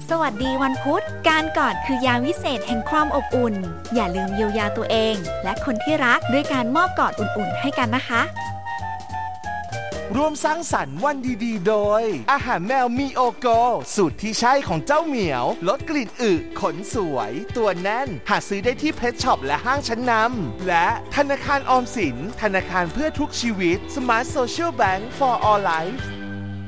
สวัสดีวันพุธการกอดคือยาวิเศษแห่งความอบอุ่นอย่าลืมเยียวยาตัวเองและคนที่รักด้วยการมอบกอดอุ่นๆให้กันนะคะร่วมสร้างสรรค์วันดีๆโดยอาหารแมวมีโอโกสูตรที่ใช่ของเจ้าเหมียวลดกลิ่นอึขนสวยตัวแน่นหาซื้อได้ที่เพชช็อปและห้างชั้นนำและธนาคารออมสินธนาคารเพื่อทุกชีวิต Smart Social Bank for All Life